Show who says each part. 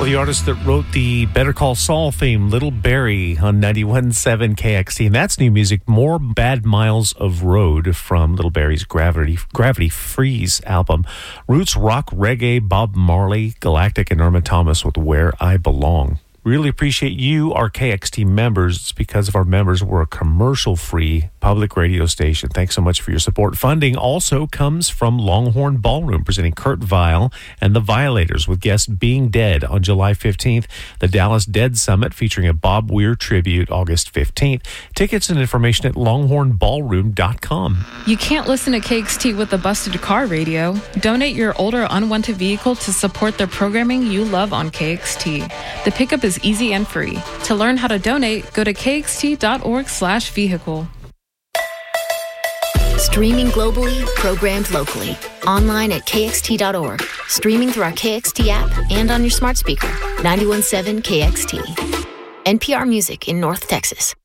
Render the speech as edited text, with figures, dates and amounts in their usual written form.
Speaker 1: Well, the artist that wrote the Better Call Saul theme, Little Barry, on 91.7 KXT. And that's new music, More Bad Miles of Road, from Little Barry's Gravity Freeze album. Roots rock reggae, Bob Marley, Galactic, and Irma Thomas with Where I Belong. Really appreciate you, our KXT members. It's because of our members we're a commercial-free public radio station. Thanks so much for your support. Funding also comes from Longhorn Ballroom, presenting Kurt Vile and the Violators, with guests Being Dead on July 15th. The Dallas Dead Summit, featuring a Bob Weir tribute, August 15th. Tickets and information at longhornballroom.com.
Speaker 2: You can't listen to KXT with a busted car radio. Donate your older unwanted vehicle to support the programming you love on KXT. The pickup is easy and free. To learn how to donate, go to kxt.org/vehicle.
Speaker 3: Streaming globally, programmed locally. Online at kxt.org. Streaming through our KXT app and on your smart speaker. 91.7 KXT. NPR Music in North Texas.